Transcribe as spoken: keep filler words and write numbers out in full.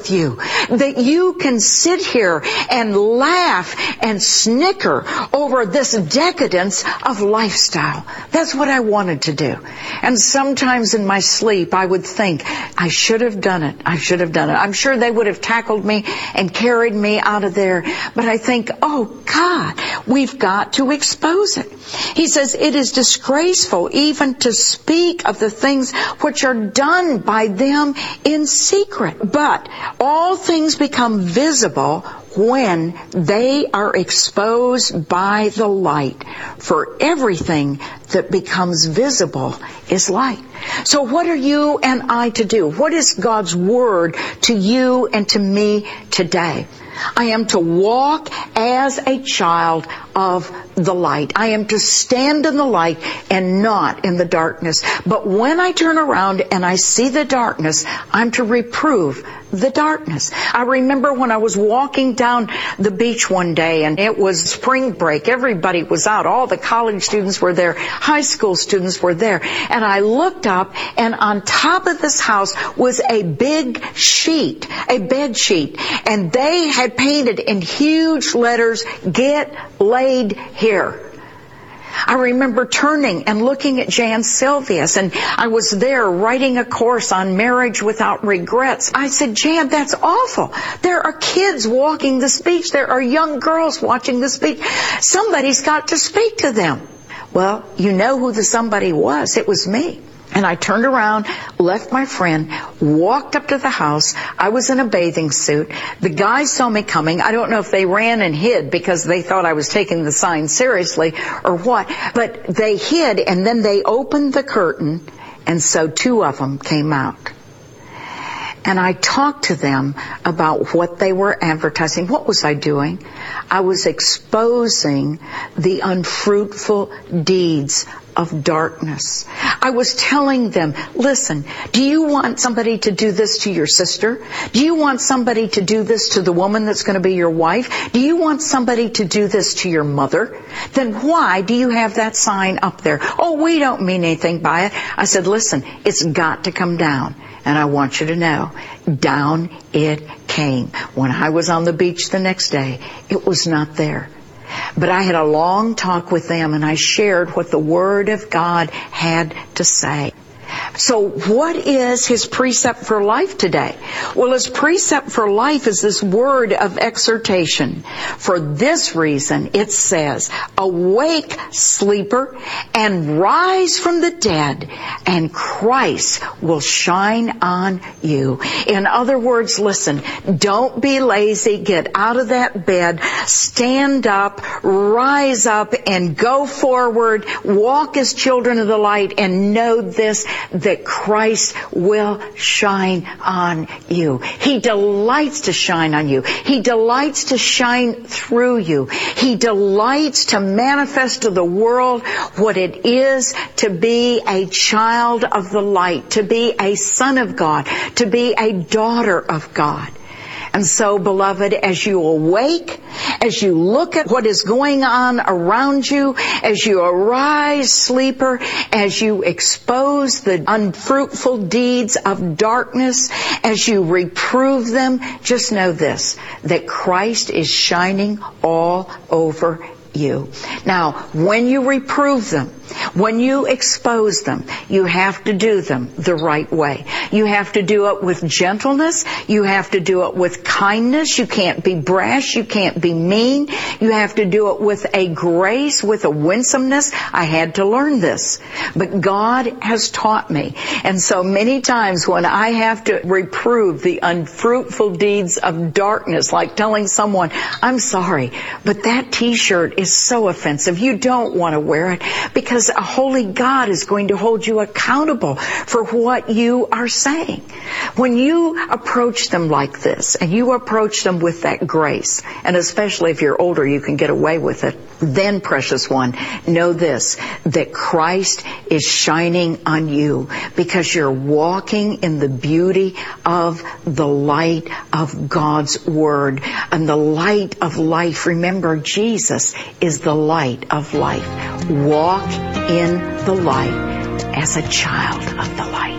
with you, that you can sit here and laugh and snicker over this decadence of lifestyle. That's what I wanted to do. And sometimes in my sleep, I would think, I should have done it. I should have done it. I'm sure they would have tackled me and carried me out of there. But I think, oh God, we've got to expose it. He says, it is disgraceful even to speak of the things which are done by them in secret. But all things become visible when they are exposed by the light. For everything that becomes visible is light. So what are you and I to do? What is God's word to you and to me today? I am to walk as a child of the light. I am to stand in the light and not in the darkness. But when I turn around and I see the darkness, I'm to reprove the darkness. I remember when I was walking down the beach one day, and it was spring break. Everybody was out. All the college students were there. High school students were there. And I looked up, and on top of this house was a big sheet, a bed sheet. And they had painted in huge letters, "Get laid here." I remember turning and looking at Jan Silvius, and I was there writing a course on marriage without regrets. I said, Jan, that's awful. There are kids walking the beach. There are young girls watching the beach. Somebody's got to speak to them. Well, you know who the somebody was. It was me. And I turned around, left my friend, walked up to the house. I was in a bathing suit. The guys saw me coming. I don't know if they ran and hid because they thought I was taking the sign seriously or what. But they hid, and then they opened the curtain, and so two of them came out. And I talked to them about what they were advertising. What was I doing? I was exposing the unfruitful deeds of darkness. I was telling them, listen, do you want somebody to do this to your sister? Do you want somebody to do this to the woman that's going to be your wife? Do you want somebody to do this to your mother? Then why do you have that sign up there? Oh, we don't mean anything by it. I said, listen, it's got to come down. And I want you to know, down it came. When I was on the beach the next day, it was not there. But I had a long talk with them, and I shared what the Word of God had to say. So what is his precept for life today? Well, his precept for life is this word of exhortation. For this reason, it says, awake, sleeper, and rise from the dead, and Christ will shine on you. In other words, listen, don't be lazy. Get out of that bed, stand up, rise up, and go forward. Walk as children of the light, and know this, that Christ will shine on you. He delights to shine on you. He delights to shine through you. He delights to manifest to the world what it is to be a child of the light, to be a son of God, to be a daughter of God. And so, beloved, as you awake, as you look at what is going on around you, as you arise, sleeper, as you expose the unfruitful deeds of darkness, as you reprove them, just know this, that Christ is shining all over you. Now, when you reprove them, when you expose them, you have to do them the right way. You have to do it with gentleness. You have to do it with kindness. You can't be brash. You can't be mean. You have to do it with a grace, with a winsomeness. I had to learn this, but God has taught me. And so many times when I have to reprove the unfruitful deeds of darkness, like telling someone, I'm sorry, but that t-shirt is so offensive. You don't want to wear it, because a holy God is going to hold you accountable for what you are saying. When you approach them like this, and you approach them with that grace, and especially if you're older, you can get away with it, then, precious one, know this, that Christ is shining on you, because you're walking in the beauty of the light of God's Word. And the light of life, remember, Jesus is the light of life. Walk in the light as a child of the light.